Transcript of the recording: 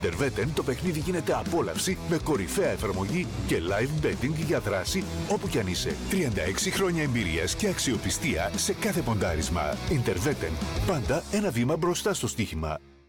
Interveten το παιχνίδι γίνεται απόλαυση με κορυφαία εφαρμογή και live betting για δράση όπου κι αν είσαι. 36 χρόνια εμπειρίας και αξιοπιστία σε κάθε ποντάρισμα. Interveten. Πάντα ένα βήμα μπροστά στο στοίχημα.